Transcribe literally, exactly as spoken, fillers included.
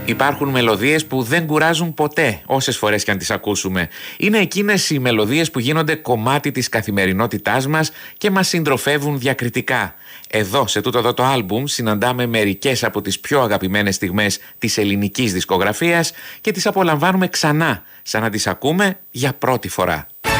Υπάρχουν μελωδίες που δεν κουράζουν ποτέ, όσες φορές και αν τις ακούσουμε. Είναι εκείνες οι μελωδίες που γίνονται κομμάτι της καθημερινότητάς μας και μας συντροφεύουν διακριτικά. Εδώ, σε τούτο εδώ το άλμπουμ, συναντάμε μερικές από τις πιο αγαπημένες στιγμές της ελληνικής δισκογραφίας και τις απολαμβάνουμε ξανά, σαν να τις ακούμε για πρώτη φορά.